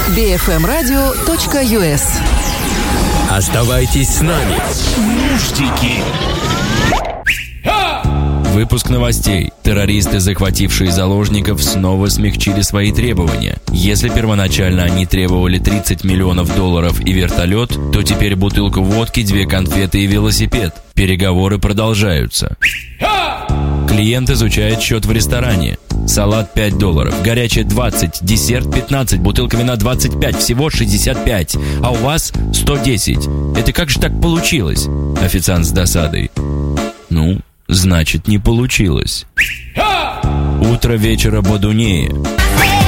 bfmradio.us. Оставайтесь с нами. Нуждики. Выпуск новостей. Террористы, захватившие заложников, снова смягчили свои требования. Если первоначально они требовали $30 миллионов и вертолет, то теперь бутылку водки, 2 конфеты и велосипед. Переговоры продолжаются. Клиент изучает счет в ресторане. Салат $5, горячее $20, десерт $15, бутылка вина $25, всего $65, а у вас $110. Это как же так получилось? Официант с досадой. Ну, значит, не получилось. Утро вечера бодунее.